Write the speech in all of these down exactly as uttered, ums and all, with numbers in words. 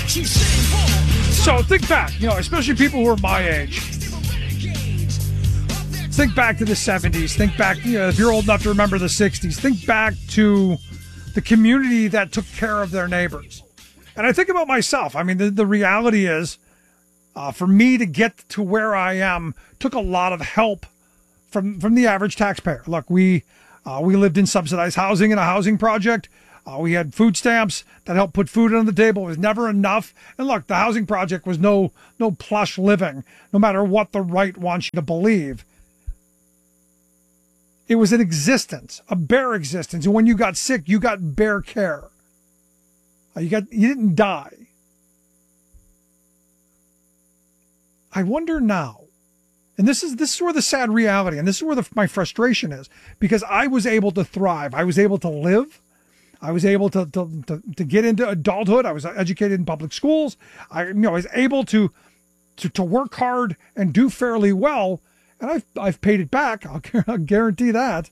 So think back, you know, especially people who are my age. Think back to the seventies. Think back, you know, if you're old enough to remember the sixties. Think back to the community that took care of their neighbors. And I think about myself. I mean, the, the reality is, uh, for me to get to where I am, took a lot of help from from the average taxpayer. Look, we uh, we lived in subsidized housing in a housing project. Uh, we had food stamps that helped put food on the table. It was never enough. And look, the housing project was no no plush living, no matter what the right wants you to believe. It was an existence, a bare existence. And when you got sick, you got bare care. Uh, you got you didn't die. I wonder now, and this is this is where the sad reality, and this is where the, my frustration is, because I was able to thrive. I was able to live. I was able to, to, to, to get into adulthood. I was educated in public schools. I, you know, I was able to, to, to work hard and do fairly well. And I've, I've paid it back. I'll, I'll guarantee that.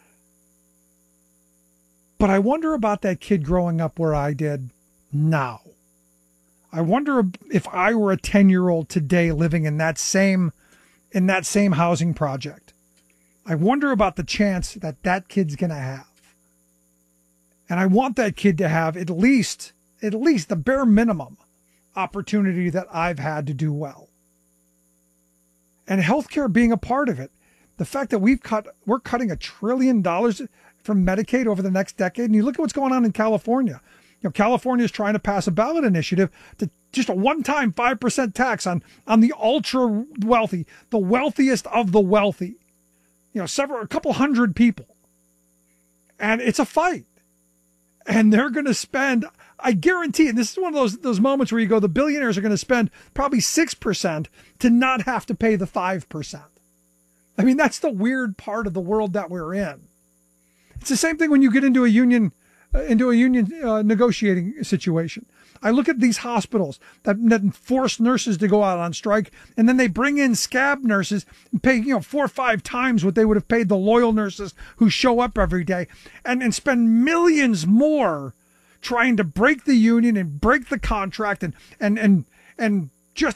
But I wonder about that kid growing up where I did now. I wonder if I were a ten year old today living in that same, in that same housing project. I wonder about the chance that that kid's going to have. And I want that kid to have at least, at least the bare minimum opportunity that I've had to do well. And healthcare being a part of it. The fact that we've cut, we're cutting a trillion dollars from Medicaid over the next decade. And you look at what's going on in California. You know, California is trying to pass a ballot initiative to just a one-time five percent tax on, on the ultra wealthy, the wealthiest of the wealthy. You know, several, a couple hundred people. And it's a fight. And they're going to spend, I guarantee, and this is one of those those moments where you go, the billionaires are going to spend probably six percent to not have to pay the five percent. I mean, that's the weird part of the world that we're in. It's the same thing when you get into a union, uh, into a union uh, negotiating situation. I look at these hospitals that, that force nurses to go out on strike, and then they bring in scab nurses and pay, you know, four or five times what they would have paid the loyal nurses who show up every day, and, and spend millions more trying to break the union and break the contract and and and and just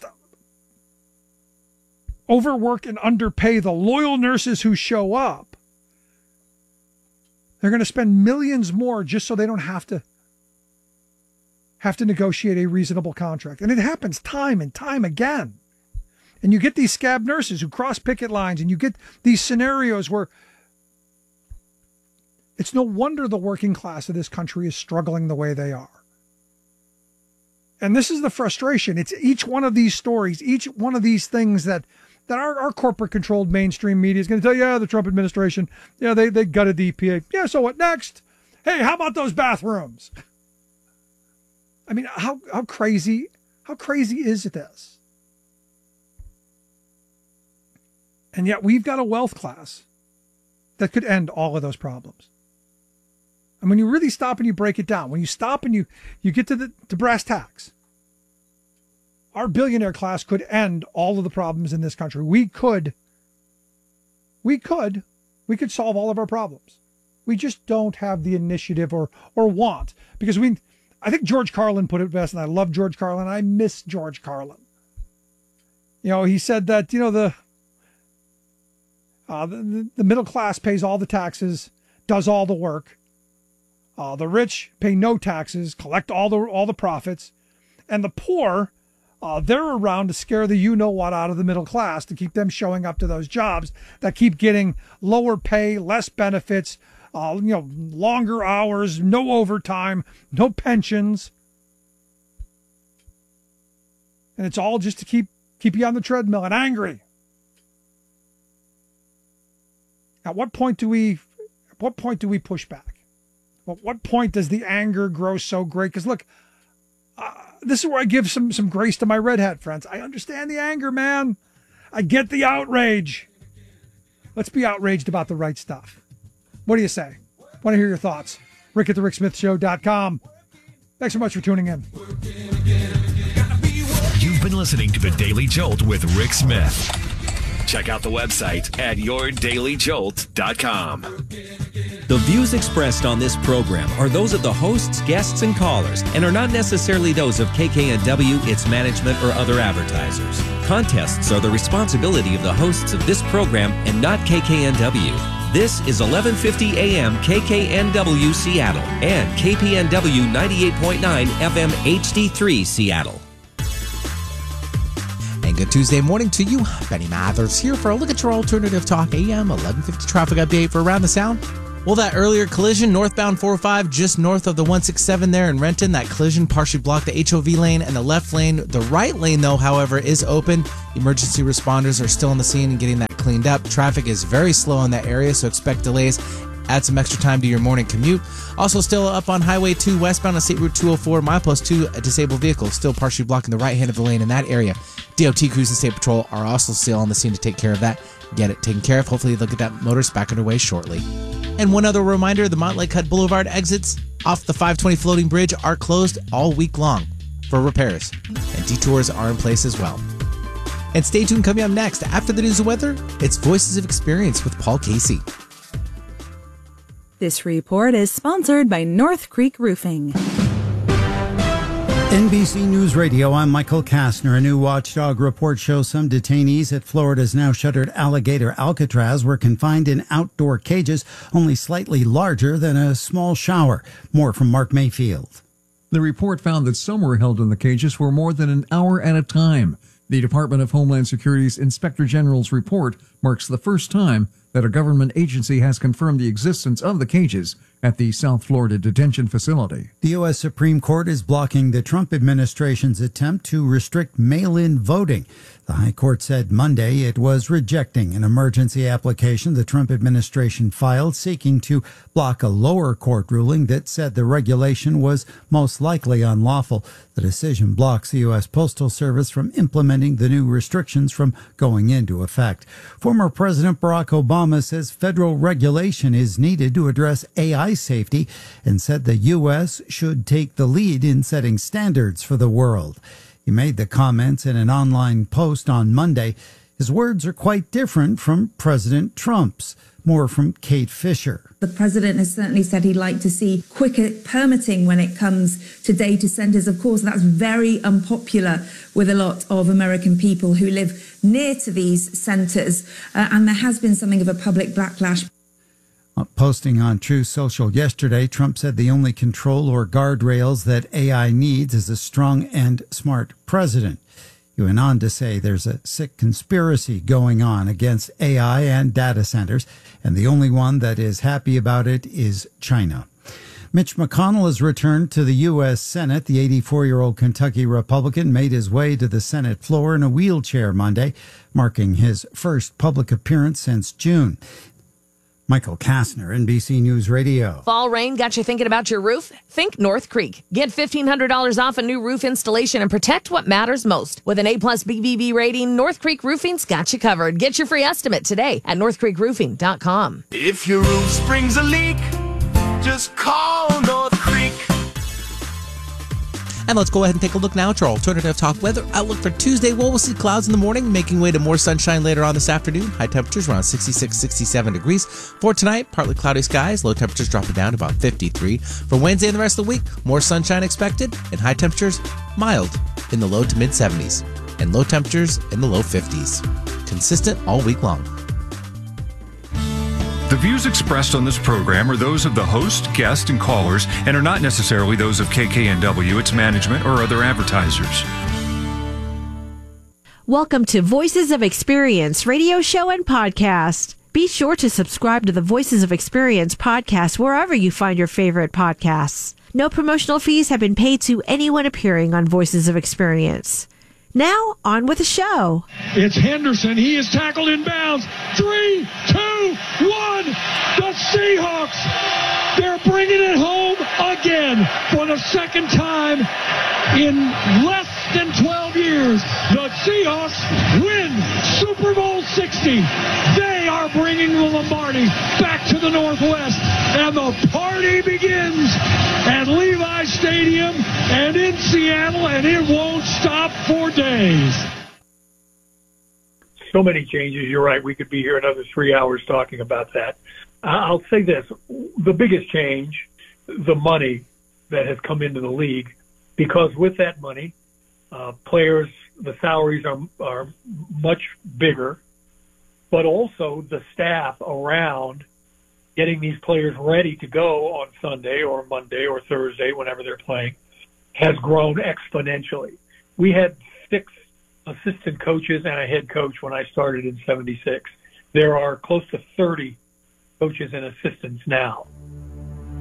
overwork and underpay the loyal nurses who show up. They're going to spend millions more just so they don't have to have to negotiate a reasonable contract. And it happens time and time again. And you get these scab nurses who cross picket lines, and you get these scenarios where it's no wonder the working class of this country is struggling the way they are. And this is the frustration. It's each one of these stories, each one of these things that, that our, our corporate-controlled mainstream media is going to tell you, yeah, the Trump administration, yeah, they, they gutted the E P A. Yeah, so what next? Hey, how about those bathrooms? I mean, how how crazy, how crazy is this? And yet we've got a wealth class that could end all of those problems. And when you really stop and you break it down, when you stop and you, you get to the to brass tacks, our billionaire class could end all of the problems in this country. We could, we could, we could solve all of our problems. We just don't have the initiative or or want, because we. I think George Carlin put it best, and I love George Carlin. I miss George Carlin. You know, he said that, you know, the, uh, the, the middle class pays all the taxes, does all the work. Uh, the rich pay no taxes, collect all the all the profits. And the poor, uh, they're around to scare the you-know-what out of the middle class, to keep them showing up to those jobs that keep getting lower pay, less benefits, Uh, you know, longer hours, no overtime, no pensions. And it's all just to keep keep you on the treadmill and angry. At what point do we at what point do we push back? At what point does the anger grow so great? Because look, uh, this is where I give some some grace to my red hat friends. I understand the anger, man. I get the outrage. Let's be outraged about the right stuff. What do you say? Want to hear your thoughts? Rick at the Rick Smith Show dot com. Thanks so much for tuning in. You've been listening to The Daily Jolt with Rick Smith. Check out the website at your daily jolt dot com. The views expressed on this program are those of the hosts, guests, and callers and are not necessarily those of K K N W, its management, or other advertisers. Contests are the responsibility of the hosts of this program and not K K N W. This is eleven fifty A M K K N W Seattle and K P N W ninety-eight point nine F M H D three Seattle. And good Tuesday morning to you. Benny Mathers here for a look at your alternative talk A M eleven fifty traffic update for Around the Sound. Well, that earlier collision northbound four oh five just north of the one sixty-seven there in Renton, that collision partially blocked the H O V lane and the left lane. The right lane, though, however, is open. Emergency responders are still on the scene and getting that cleaned up. Traffic is very slow in that area, so expect delays. Add some extra time to your morning commute. Also still up on Highway two westbound on State Route two oh four, milepost two, a disabled vehicle still partially blocking the right hand of the lane in that area. D O T crews and State Patrol are also still on the scene to take care of that. Get it taken care of. Hopefully they'll get that motorist back underway shortly. And one other reminder, the Montlake Cut Boulevard exits off the five twenty floating bridge are closed all week long for repairs. And detours are in place as well. And stay tuned, coming up next, after the news and weather, it's Voices of Experience with Paul Casey. This report is sponsored by North Creek Roofing. N B C News Radio, I'm Michael Kastner. A new watchdog report shows some detainees at Florida's now shuttered Alligator Alcatraz were confined in outdoor cages only slightly larger than a small shower. More from Mark Mayfield. The report found that some were held in the cages for more than an hour at a time. The Department of Homeland Security's Inspector General's report marks the first time that a government agency has confirmed the existence of the cages at the South Florida detention facility. The U S Supreme Court is blocking the Trump administration's attempt to restrict mail-in voting. The High Court said Monday it was rejecting an emergency application the Trump administration filed seeking to block a lower court ruling that said the regulation was most likely unlawful. The decision blocks the U S Postal Service from implementing the new restrictions from going into effect. Former President Barack Obama says federal regulation is needed to address A I safety and said the U S should take the lead in setting standards for the world. He made the comments in an online post on Monday. His words are quite different from President Trump's. More from Kate Fisher. The president has certainly said he'd like to see quicker permitting when it comes to data centers. Of course, that's very unpopular with a lot of American people who live near to these centers. Uh, and there has been something of a public backlash. Posting on Truth Social yesterday, Trump said the only control or guardrails that A I needs is a strong and smart president. He went on to say there's a sick conspiracy going on against A I and data centers, and the only one that is happy about it is China. Mitch McConnell has returned to the U S Senate. The eighty-four-year-old Kentucky Republican made his way to the Senate floor in a wheelchair Monday, marking his first public appearance since June. Michael Kastner, N B C News Radio. Fall rain got you thinking about your roof? Think North Creek. Get fifteen hundred dollars off a new roof installation and protect what matters most. With an A-plus B B B rating, North Creek Roofing's got you covered. Get your free estimate today at north creek roofing dot com. If your roof springs a leak, just call North Creek. And let's go ahead and take a look now at our alternative talk weather outlook for Tuesday. Well, we'll see clouds in the morning, making way to more sunshine later on this afternoon. High temperatures around sixty-six, sixty-seven degrees. For tonight, partly cloudy skies, low temperatures dropping down to about fifty-three. For Wednesday and the rest of the week, more sunshine expected, and high temperatures mild in the low to mid seventies, and low temperatures in the low fifties. Consistent all week long. The views expressed on this program are those of the host, guest, and callers and are not necessarily those of K K N W, its management, or other advertisers. Welcome to Voices of Experience radio show and podcast. Be sure to subscribe to the Voices of Experience podcast wherever you find your favorite podcasts. No promotional fees have been paid to anyone appearing on Voices of Experience. Now, on with the show. It's Henderson. He is tackled in bounds. Three, two, one. The Seahawks. They're bringing it home again for the second time in less than twelve years. The Seahawks win Super Bowl sixty. They are bringing the Lombardi back to the Northwest, and the party begins at Levi Stadium and in Seattle, and it won't stop for days. So many changes. You're right. We could be here another three hours talking about that. I'll say this. The biggest change, the money that has come into the league, because with that money, uh, players, the salaries are, are much bigger, but also the staff around getting these players ready to go on Sunday or Monday or Thursday, whenever they're playing, has grown exponentially. We had six assistant coaches and a head coach when I started in seventy-six. There are close to thirty coaches and assistants now.